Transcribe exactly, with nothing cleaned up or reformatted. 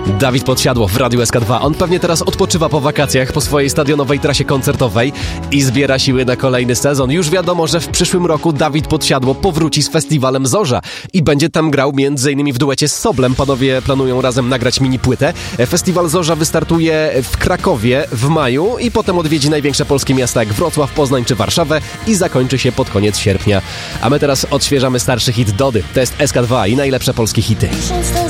Dawid Podsiadło w Radiu S K dwa. On pewnie teraz odpoczywa po wakacjach, po swojej stadionowej trasie koncertowej i zbiera siły na kolejny sezon. Już wiadomo, że w przyszłym roku Dawid Podsiadło powróci z festiwalem Zorza i będzie tam grał między innymi w duecie z Soblem. Panowie planują razem nagrać mini płytę. Festiwal Zorza wystartuje w Krakowie w maju i potem odwiedzi największe polskie miasta jak Wrocław, Poznań czy Warszawę i zakończy się pod koniec sierpnia. A my teraz odświeżamy starszy hit Dody. To jest S K dwa i najlepsze polskie hity.